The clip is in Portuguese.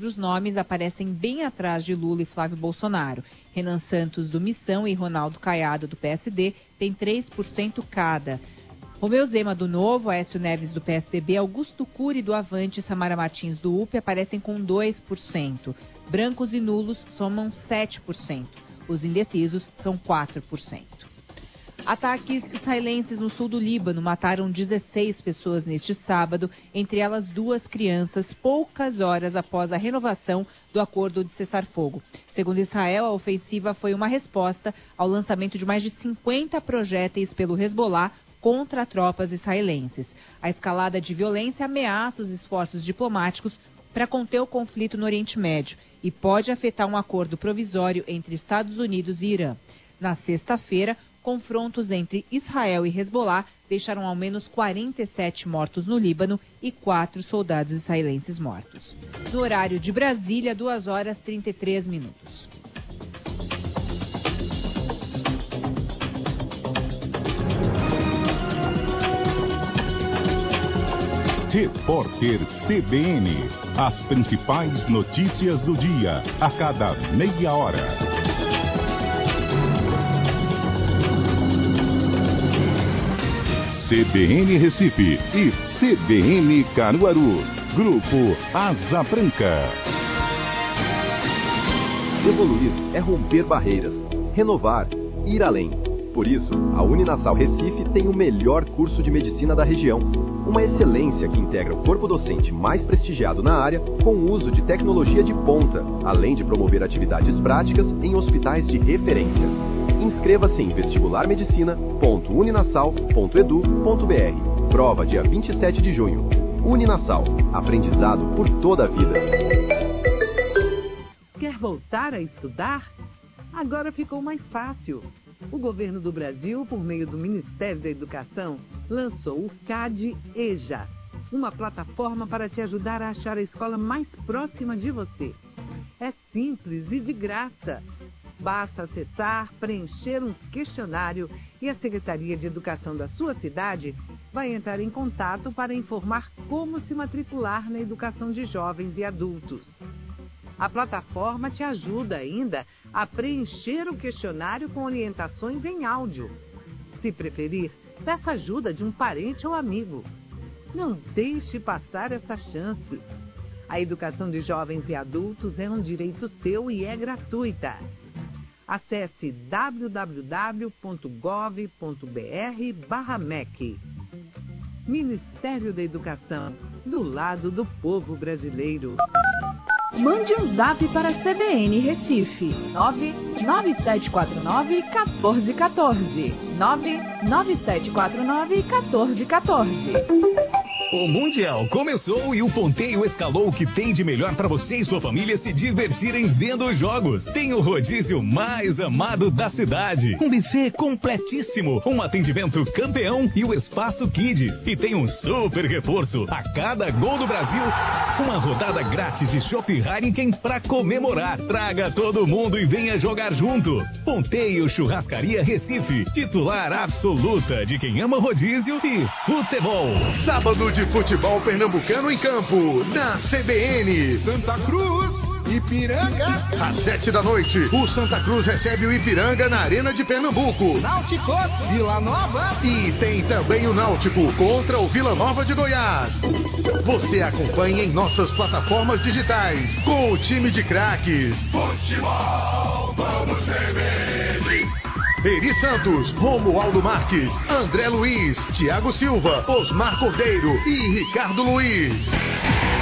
outros nomes aparecem bem atrás de Lula e Flávio Bolsonaro. Renan Santos, do Missão, e Ronaldo Caiado, do PSD, têm 3% cada. Romeu Zema, do Novo, Aécio Neves, do PSDB, Augusto Cury, do Avante e Samara Martins, do UP, aparecem com 2%. Brancos e nulos somam 7%. Os indecisos são 4%. Ataques israelenses no sul do Líbano mataram 16 pessoas neste sábado, entre elas 2 crianças, poucas horas após a renovação do acordo de cessar-fogo. Segundo Israel, a ofensiva foi uma resposta ao lançamento de mais de 50 projéteis pelo Hezbollah contra tropas israelenses. A escalada de violência ameaça os esforços diplomáticos para conter o conflito no Oriente Médio e pode afetar um acordo provisório entre Estados Unidos e Irã. Na sexta-feira, confrontos entre Israel e Hezbollah deixaram ao menos 47 mortos no Líbano e 4 soldados israelenses mortos. No horário de Brasília, 2h33. Repórter CBN. As principais notícias do dia, a cada meia hora. CBN Recife e CBN Caruaru. Grupo Asa Branca. Evoluir é romper barreiras, renovar, ir além. Por isso, a Uninasal Recife tem o melhor curso de medicina da região. Uma excelência que integra o corpo docente mais prestigiado na área com o uso de tecnologia de ponta, além de promover atividades práticas em hospitais de referência. Inscreva-se em vestibularmedicina.uninasal.edu.br. Prova dia 27 de junho. Uninasal. Aprendizado por toda a vida. Quer voltar a estudar? Agora ficou mais fácil. O governo do Brasil, por meio do Ministério da Educação, lançou o CAD-EJA, uma plataforma para te ajudar a achar a escola mais próxima de você. É simples e de graça. Basta acessar, preencher um questionário e a Secretaria de Educação da sua cidade vai entrar em contato para informar como se matricular na educação de jovens e adultos. A plataforma te ajuda ainda a preencher o questionário com orientações em áudio. Se preferir, peça ajuda de um parente ou amigo. Não deixe passar essa chance. A educação de jovens e adultos é um direito seu e é gratuita. Acesse www.gov.br/MEC. Ministério da Educação, do lado do povo brasileiro. Mande um zap para a CBN Recife, 99749-1414, 99749-1414. O Mundial começou e o Ponteio escalou o que tem de melhor para você e sua família se divertirem vendo os jogos. Tem o rodízio mais amado da cidade, um buffet completíssimo, um atendimento campeão e o espaço Kids. E tem um super reforço a cada gol do Brasil, uma rodada grátis de Chopp Heineken para comemorar. Traga todo mundo e venha jogar junto. Ponteio Churrascaria Recife, titular absoluta de quem ama rodízio e futebol. Sábado de futebol pernambucano em campo, na CBN. Santa Cruz, Ipiranga. Às 7 da noite, o Santa Cruz recebe o Ipiranga na Arena de Pernambuco. Náutico, Vila Nova. E tem também o Náutico contra o Vila Nova de Goiás. Você acompanha em nossas plataformas digitais com o time de craques. Futebol, vamos CBN. Eri Santos, Romualdo Marques, André Luiz, Thiago Silva, Osmar Cordeiro e Ricardo Luiz.